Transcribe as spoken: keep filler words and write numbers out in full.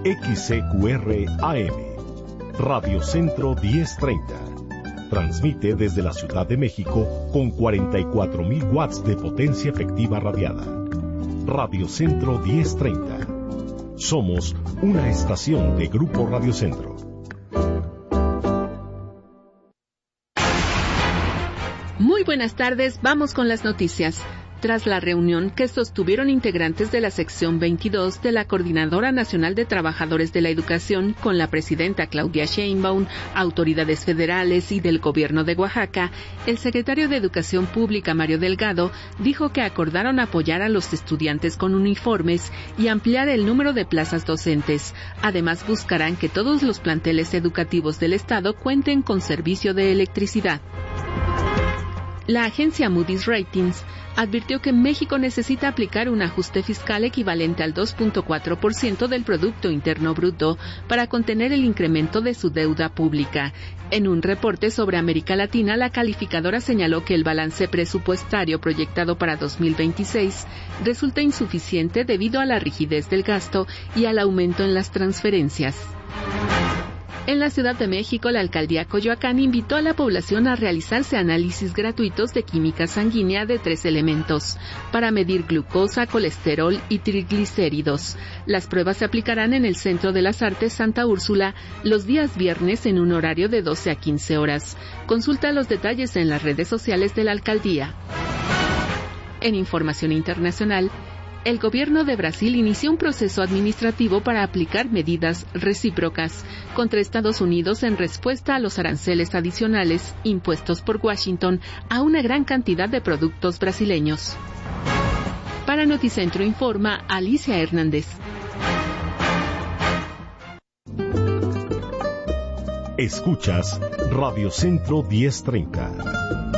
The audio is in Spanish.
X C Q R A M, Radio Centro diez treinta. Transmite desde la Ciudad de México con cuarenta y cuatro mil watts de potencia efectiva radiada. Radio Centro diez treinta. Somos una estación de Grupo Radio Centro. Muy buenas tardes, vamos con las noticias. Tras la reunión que sostuvieron integrantes de la sección veintidós de la Coordinadora Nacional de Trabajadores de la Educación con la presidenta Claudia Sheinbaum, autoridades federales y del gobierno de Oaxaca, el secretario de Educación Pública, Mario Delgado, dijo que acordaron apoyar a los estudiantes con uniformes y ampliar el número de plazas docentes. Además, buscarán que todos los planteles educativos del Estado cuenten con servicio de electricidad. La agencia Moody's Ratings advirtió que México necesita aplicar un ajuste fiscal equivalente al dos punto cuatro por ciento del Producto Interno Bruto para contener el incremento de su deuda pública. En un reporte sobre América Latina, la calificadora señaló que el balance presupuestario proyectado para dos mil veintiséis resulta insuficiente debido a la rigidez del gasto y al aumento en las transferencias. En la Ciudad de México, la alcaldía Coyoacán invitó a la población a realizarse análisis gratuitos de química sanguínea de tres elementos para medir glucosa, colesterol y triglicéridos. Las pruebas se aplicarán en el Centro de las Artes Santa Úrsula los días viernes en un horario de doce a quince horas. Consulta los detalles en las redes sociales de la alcaldía. En información internacional, el gobierno de Brasil inició un proceso administrativo para aplicar medidas recíprocas contra Estados Unidos en respuesta a los aranceles adicionales impuestos por Washington a una gran cantidad de productos brasileños. Para Noticentro informa Alicia Hernández. Escuchas Radio Centro diez treinta.